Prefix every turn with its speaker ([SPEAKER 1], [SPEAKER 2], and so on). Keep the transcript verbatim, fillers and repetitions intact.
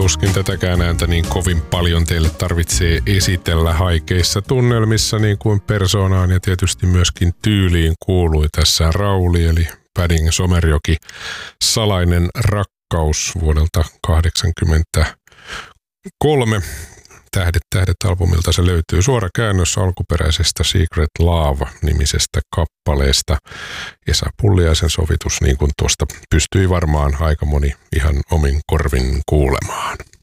[SPEAKER 1] tuskin tätäkään ääntä niin kovin paljon teille tarvitsee esitellä haikeissa tunnelmissa niin kuin persoonaan ja tietysti myöskin tyyliin kuului tässä Rauli eli Padding Somerjoki, Salainen rakkaus vuodelta kahdeksankymmentäkolme. Tähdet tähdet albumilta se löytyy. Suora käännös alkuperäisestä Secret Love-nimisestä kappaleesta. Esa Pulliaisen sovitus, niin kuin tuosta pystyi varmaan aika moni ihan omin korvin kuulemaan.